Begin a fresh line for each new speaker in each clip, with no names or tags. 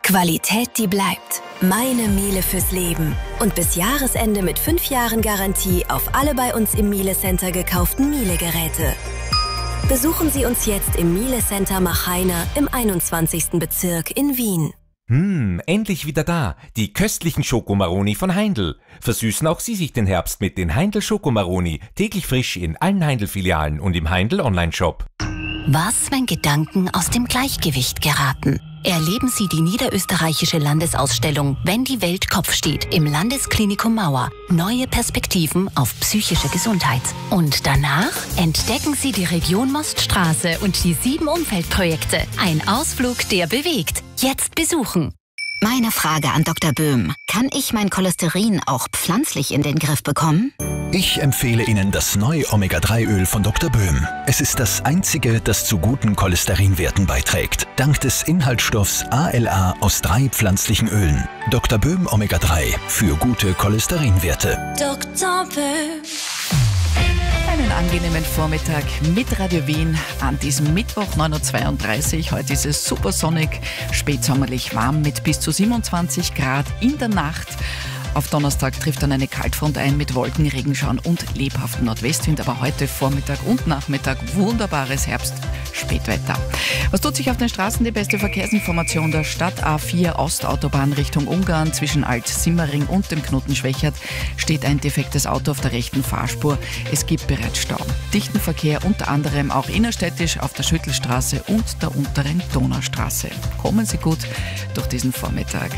Qualität, die bleibt. Meine Miele fürs Leben. Und bis Jahresende mit 5 Jahren Garantie auf alle bei uns im Miele Center gekauften Miele-Geräte. Besuchen Sie uns jetzt im Miele Center Machheiner im 21. Bezirk in Wien.
Endlich wieder da. Die köstlichen Schokomaroni von Heindl. Versüßen auch Sie sich den Herbst mit den Heindl Schokomaroni. Täglich frisch in allen Heindl-Filialen und im Heindl Online-Shop.
Was, wenn Gedanken aus dem Gleichgewicht geraten? Erleben Sie die niederösterreichische Landesausstellung Wenn die Welt Kopf steht im Landesklinikum Mauer. Neue Perspektiven auf psychische Gesundheit. Und danach entdecken Sie die Region Moststraße und die 7 Umfeldprojekte. Ein Ausflug, der bewegt. Jetzt besuchen.
Meine Frage an Dr. Böhm. Kann ich mein Cholesterin auch pflanzlich in den Griff bekommen?
Ich empfehle Ihnen das neue Omega-3-Öl von Dr. Böhm. Es ist das einzige, das zu guten Cholesterinwerten beiträgt. Dank des Inhaltsstoffs ALA aus 3 pflanzlichen Ölen. Dr. Böhm Omega-3 für gute Cholesterinwerte.
Dr. Böhm.
Einen angenehmen Vormittag mit Radio Wien an diesem Mittwoch 9.32 Uhr. Heute ist es super sonnig, spätsommerlich warm mit bis zu 27 Grad in der Nacht. Auf Donnerstag trifft dann eine Kaltfront ein mit Wolken, Regenschauern und lebhaftem Nordwestwind. Aber heute Vormittag und Nachmittag wunderbares Herbst-Spätwetter. Was tut sich auf den Straßen? Die beste Verkehrsinformation der Stadt. A4 Ostautobahn Richtung Ungarn. Zwischen Alt-Simmering und dem Knoten Schwächert steht ein defektes Auto auf der rechten Fahrspur. Es gibt bereits Stau. Dichten Verkehr unter anderem auch innerstädtisch auf der Schüttelstraße und der unteren Donaustraße. Kommen Sie gut durch diesen Vormittag.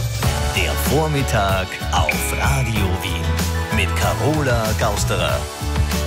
Der Vormittag auf Radio Wien mit Carola Gausterer.